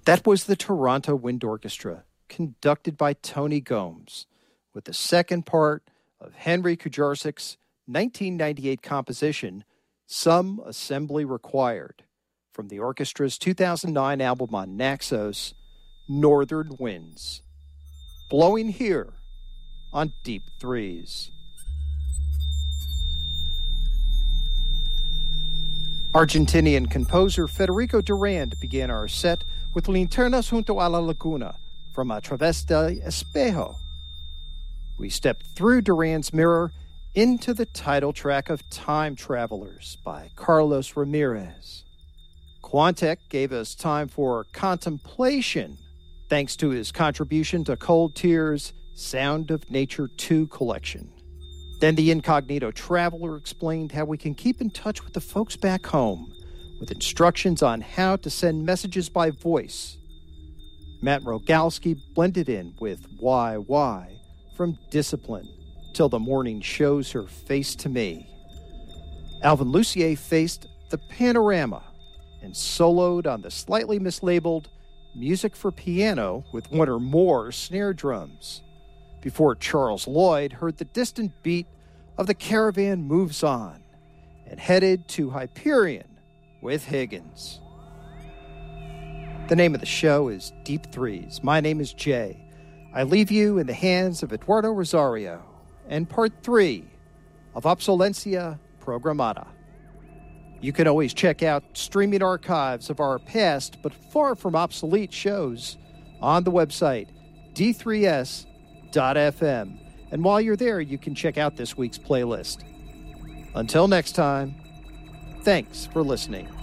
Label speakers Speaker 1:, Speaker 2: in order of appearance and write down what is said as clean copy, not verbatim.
Speaker 1: That was the Toronto Wind Orchestra, conducted by Tony Gomes, with the second part of Henry Kujarsik's 1998 composition, Some Assembly Required, from the orchestra's 2009 album on Naxos, Northern Winds. Blowing here on Deep Threes. Argentinian composer Federico Durand began our set with Linternas junto a la laguna from A Través del Espejo. We stepped through Durand's mirror into the title track of Time Travelers by Carlos Ramirez. Quantek gave us time for contemplation, thanks to his contribution to Cold Tears' Sound of Nature 2 collection. Then the Incognito Traveler explained how we can keep in touch with the folks back home, with instructions on how to send messages by voice. Matt Rogalski blended in with Why from Discipline, Till the Morning Shows Her Face to Me. Alvin Lucier faced The Panorama and soloed on the slightly mislabeled Music for Piano with one or more snare drums, before Charles Lloyd heard the distant beat of The Caravan Moves On and headed to Hyperion with Higgins. The name of the show is Deep Threes. My name is Jay. I leave you in the hands of Eduardo Rosario and part 3 of Obsolencia Programada. You can always check out streaming archives of our past but far from obsolete shows on the website d3s.fm. And while you're there, you can check out this week's playlist. Until next time, thanks for listening.